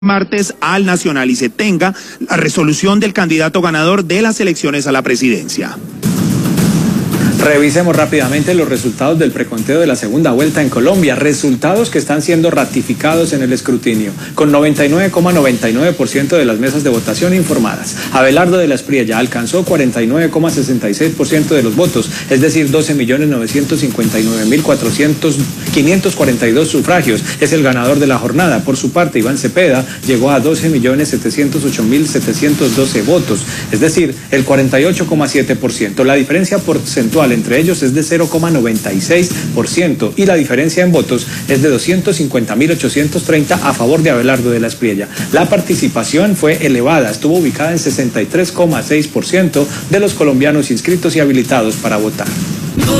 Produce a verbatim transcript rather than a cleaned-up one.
martes al Nacional y se tenga la resolución del candidato ganador de las elecciones a la presidencia. Revisemos rápidamente los resultados del preconteo de la segunda vuelta en Colombia, resultados que están siendo ratificados en el escrutinio, con noventa y nueve coma noventa y nueve por ciento de las mesas de votación informadas. Abelardo de la Espriella alcanzó cuarenta y nueve coma sesenta y seis por ciento de los votos, es decir, doce millones novecientos cincuenta y nueve mil quinientos cuarenta y dos sufragios. Es el ganador de la jornada. Por su parte, Iván Cepeda llegó a doce millones setecientos ocho mil setecientos doce votos, es decir, el cuarenta y ocho coma siete por ciento. La diferencia porcentual entre ellos es de cero coma noventa y seis por ciento y la diferencia en votos es de doscientos cincuenta mil ochocientos treinta a favor de Abelardo de la Espriella. La participación fue elevada, estuvo ubicada en sesenta y tres coma seis por ciento de los colombianos inscritos y habilitados para votar.